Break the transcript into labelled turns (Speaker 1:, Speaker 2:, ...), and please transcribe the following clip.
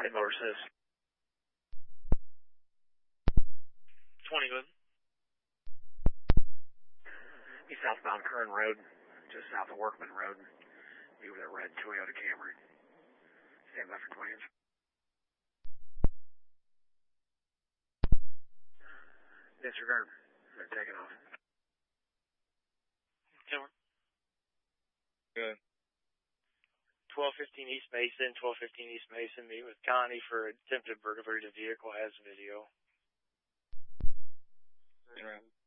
Speaker 1: 20 motor says.
Speaker 2: 20, good.
Speaker 1: He's southbound Kern Road, just south of Workman Road. Be with a red Toyota Camry. Stand by for 20. Disregard. They're taking off.
Speaker 2: Timber.
Speaker 3: Good.
Speaker 2: 1215 East Mason, 1215 East Mason. Meet with Connie for attempted burglary. The vehicle has video.
Speaker 3: Right.